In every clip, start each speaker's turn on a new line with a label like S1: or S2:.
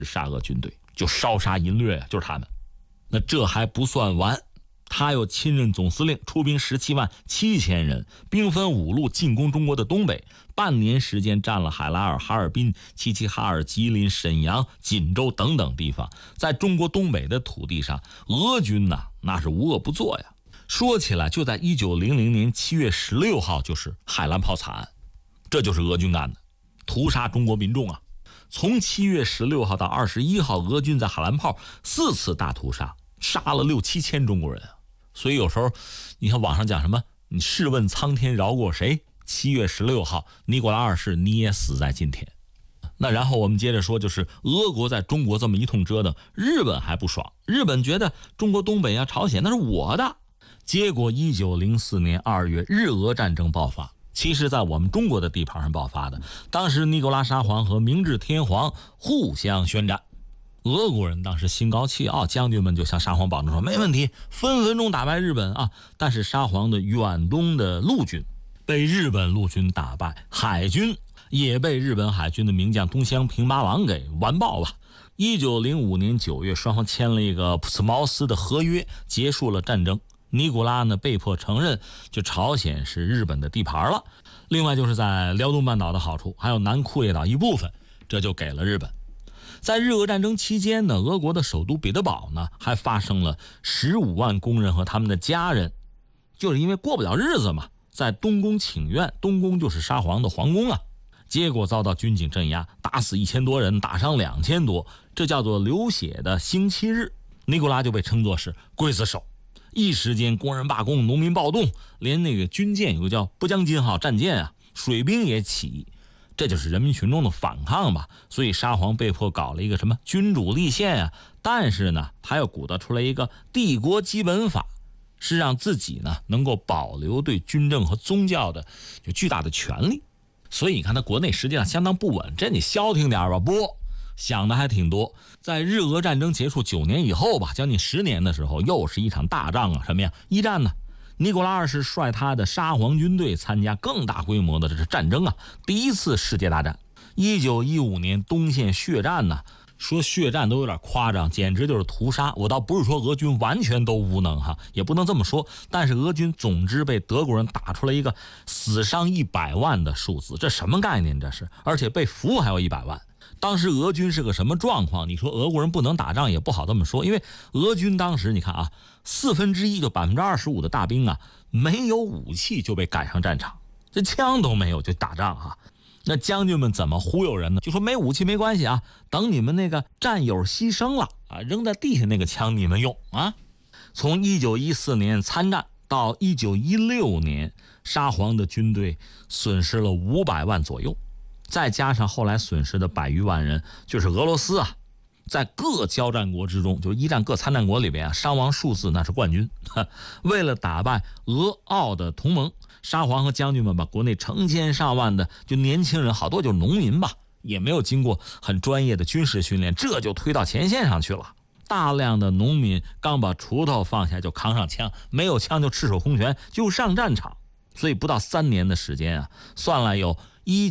S1: 沙俄军队，就烧杀淫掠啊，就是他们。那这还不算完，他又亲任总司令，出兵177000人，兵分5路进攻中国的东北，半年时间占了海拉尔、哈尔滨、齐齐哈尔、吉林、沈阳、锦州等等地方。在中国东北的土地上，俄军呐，那是无恶不作呀。说起来，就在1900年7月16号，就是海兰炮惨案，这就是俄军干的，屠杀中国民众啊！从7月16号到21号，俄军在海兰炮4次大屠杀，杀了6、7千中国人啊！所以有时候，你看网上讲什么，你试问苍天饶过谁？7月16号，尼古拉2世你也死在今天。那然后我们接着说，就是俄国在中国这么一通折腾，日本还不爽，日本觉得中国东北啊、朝鲜那是我的。结果1904年2月，日俄战争爆发，其实在我们中国的地盘上爆发的。当时尼古拉沙皇和明治天皇互相宣战，俄国人当时心高气傲，将军们就向沙皇保证说没问题，分分钟打败日本啊。但是沙皇的远东的陆军被日本陆军打败，海军也被日本海军的名将东乡平八郎给完爆了。1905年9月，双方签了一个普茨茅斯的合约，结束了战争。尼古拉呢被迫承认，就朝鲜是日本的地盘了。另外就是在辽东半岛的好处，还有南库页岛一部分，这就给了日本。在日俄战争期间呢，俄国的首都彼得堡呢还发生了15万工人和他们的家人，就是因为过不了日子嘛，在东宫请愿，东宫就是沙皇的皇宫啊，结果遭到军警镇压，打死1000多人，打伤2000多，这叫做流血的星期日。尼古拉就被称作是刽子手。一时间工人罢工，农民暴动，连那个军舰有个叫波江金号战舰啊，水兵也起义，这就是人民群众的反抗吧。所以沙皇被迫搞了一个什么君主立宪啊，但是呢他又鼓捣出来一个帝国基本法，是让自己呢能够保留对军政和宗教的就巨大的权利。所以你看他国内实际上相当不稳，这你消停点吧，不想的还挺多。在日俄战争结束9年以后吧，将近10年的时候，又是一场大仗啊，什么呀？一战呢，尼古拉2世率他的沙皇军队参加更大规模的这战争啊，第一次世界大战。1915年东线血战呢，说血战都有点夸张，简直就是屠杀。我倒不是说俄军完全都无能哈，也不能这么说，但是俄军总之被德国人打出了一个死伤100万的数字，这什么概念这是？而且被俘还有100万。当时俄军是个什么状况？你说俄国人不能打仗也不好这么说，因为俄军当时你看啊，1/4就25%的大兵啊，没有武器就被赶上战场，这枪都没有就打仗啊。那将军们怎么忽悠人呢？就说没武器没关系啊，等你们那个战友牺牲了啊，扔在地下那个枪你们用啊。从1914年参战到1916年，沙皇的军队损失了500万左右。再加上后来损失的100余万人，就是俄罗斯啊，在各交战国之中，就一战各参战国里边啊，伤亡数字那是冠军。为了打败俄奥的同盟，沙皇和将军们把国内成千上万的就年轻人，好多就是农民吧，也没有经过很专业的军事训练，这就推到前线上去了。大量的农民刚把锄头放下就扛上枪，没有枪就赤手空拳就上战场。所以不到3年的时间啊，算来有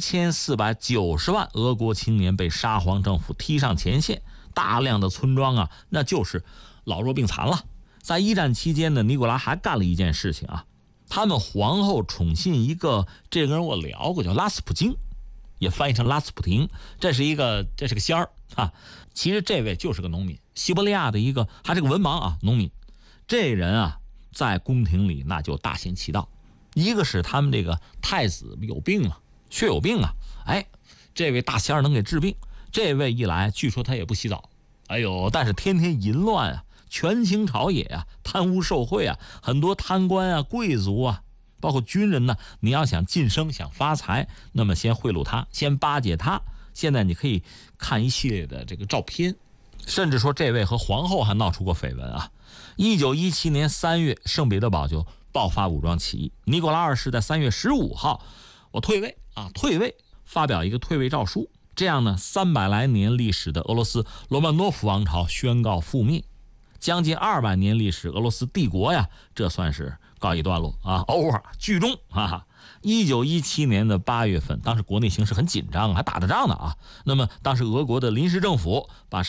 S1: 1490万俄国青年被沙皇政府踢上前线，大量的村庄啊，那就是老弱病残了。在一战期间呢，尼古拉还干了一件事情啊，他们皇后宠信一个，这个人我聊过，叫拉斯普京，也翻译成拉斯普廷，这是个仙儿啊。其实这位就是个农民，西伯利亚的一个，还是个文盲啊，农民。这人啊，在宫廷里那就大行其道。一个是他们这个太子有病了，血有病啊，哎，这位大仙儿能给治病。这位一来，据说他也不洗澡，哎呦，但是天天淫乱啊，权倾朝野啊，贪污受贿啊，很多贪官啊、贵族啊，包括军人呢，你要想晋升、想发财，那么先贿赂他，先巴结他。现在你可以看一系列的这个照片，甚至说这位和皇后还闹出过绯闻啊。1917年3月，圣彼得堡就爆发武装起义，尼古拉2世在3月15号，我退位，发表一个退位诏书。这样呢，300来年历史的俄罗斯罗曼诺夫王朝宣告覆灭，将近200年历史俄罗斯帝国呀，这算是告一段落啊，over 剧终啊。 1917年的8月份，当时国内形势很紧张，还打着仗呢啊。那么当时俄国的临时政府把